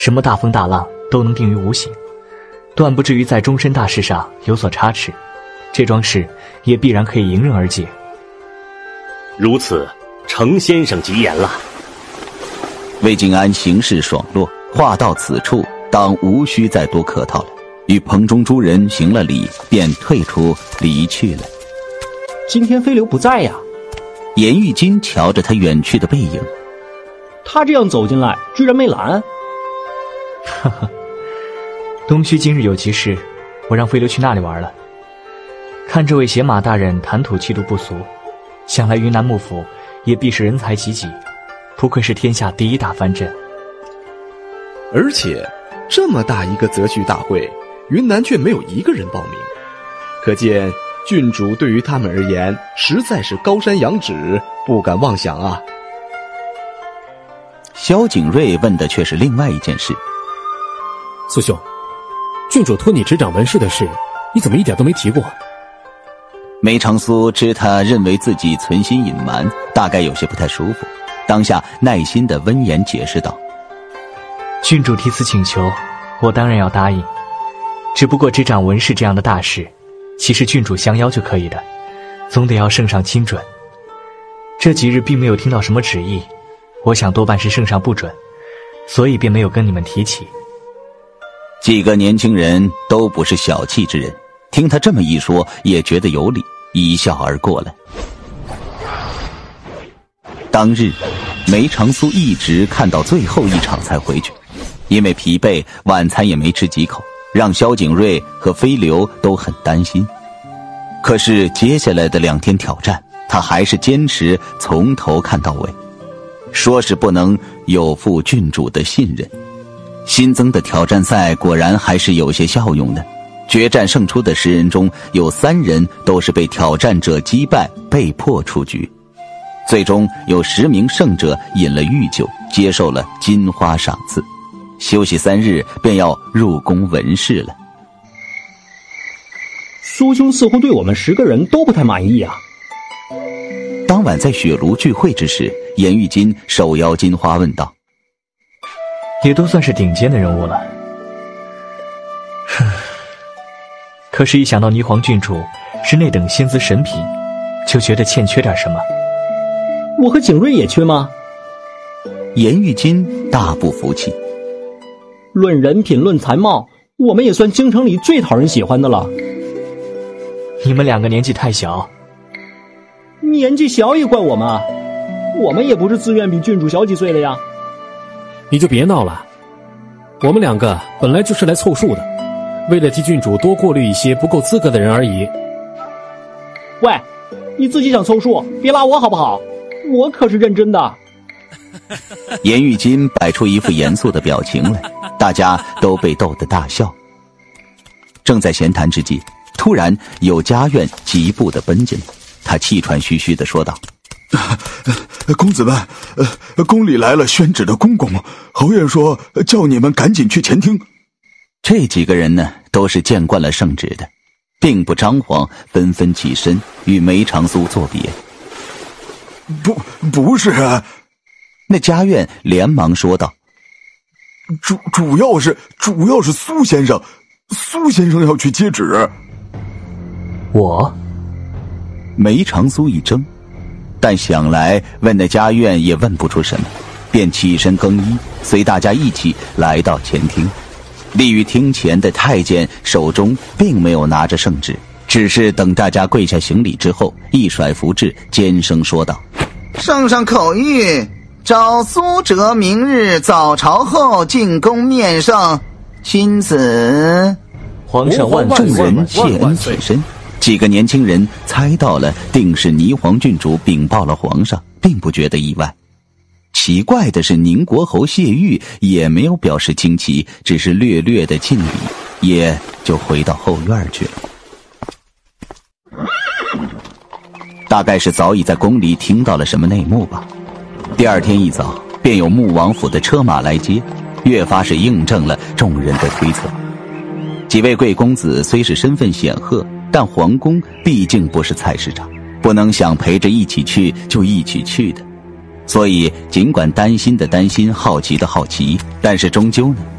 什么大风大浪都能定于无形，断不至于在终身大事上有所差池，这桩事也必然可以迎刃而解。 如此，程先生吉言了。 魏晋安行事爽落，话到此处，当无需再多客套了，与棚中诸人行了礼，便退出离去了。 今天飞流不在呀。 严玉金瞧着他远去的背影， 他这样走进来，居然没拦。 呵呵，东区今日有急事，我让飞流去那里玩了。看这位写马大人谈吐气度不俗，想来云南幕府也必是人才济济，不愧是天下第一大藩镇。 而且这么大一个择婿大会，云南却没有一个人报名，可见郡主对于他们而言实在是高山仰止，不敢妄想啊。 萧景睿问的却是另外一件事。 苏兄，郡主托你执掌文事的事，你怎么一点都没提过？ 梅长苏知他认为自己存心隐瞒，大概有些不太舒服，当下耐心地温言解释道： 郡主提此请求，我当然要答应，只不过执掌文事这样的大事，其实郡主相邀就可以的，总得要圣上亲准。这几日并没有听到什么旨意，我想多半是圣上不准，所以便没有跟你们提起。 几个年轻人都不是小气之人，听他这么一说，也觉得有理，一笑而过了。当日，梅长苏一直看到最后一场才回去，因为疲惫，晚餐也没吃几口，让萧景睿和飞流都很担心。可是接下来的2天挑战，他还是坚持从头看到尾，说是不能有负郡主的信任。新增的挑战赛果然还是有些效用的，决战胜出的10人中有3人都是被挑战者击败，被迫出局。最终有10名胜者饮了御酒，接受了金花赏赐，休息3日便要入宫文事了。 苏兄似乎对我们10个人都不太满意啊。 当晚在雪庐聚会之时，严玉金手摇金花问道： 也都算是顶尖的人物了，可是一想到霓凰郡主是那等仙姿神品，就觉得欠缺点什么。 我和景睿也缺吗？ 严玉金大不服气。 论人品论才貌，我们也算京城里最讨人喜欢的了。 你们2个年纪太小。 年纪小也怪我们，我们也不是自愿比郡主小几岁的呀。 你就别闹了，我们2个本来就是来凑数的，为了替郡主多过滤一些不够资格的人而已。 喂，你自己想凑数，别拉我好不好？我可是认真的。 严玉金摆出一副严肃的表情来，大家都被逗得大笑。正在闲谈之际，突然有家院疾步地奔进来，他气喘吁吁地说道： 公子们，宫里来了宣旨的公公，侯爷说叫你们赶紧去前厅。 这几个人呢，都是见惯了圣旨的，并不张狂，纷纷起身与梅长苏作别。 不是啊， 那家院连忙说道： 主要是苏先生要去接旨。 我？ 梅长苏一怔，但想来问那家院也问不出什么，便起身更衣，随大家一起来到前厅。立于厅前的太监手中并没有拿着圣旨，只是等大家跪下行礼之后，一甩符制，尖声说道： 圣上口谕，召苏辙明日早朝后进宫面圣，钦此。 皇上万岁！ 众人谢恩起身。几个年轻人猜到了，定是霓凰郡主禀报了皇上，并不觉得意外。奇怪的是，宁国侯谢玉也没有表示惊奇，只是略略的敬礼，也就回到后院去了。大概是早已在宫里听到了什么内幕吧。第2天一早，便有穆王府的车马来接，越发是印证了众人的推测。几位贵公子虽是身份显赫，但皇宫毕竟不是菜市场，不能想陪着一起去就一起去的。所以尽管担心的担心，好奇的好奇，但是终究呢，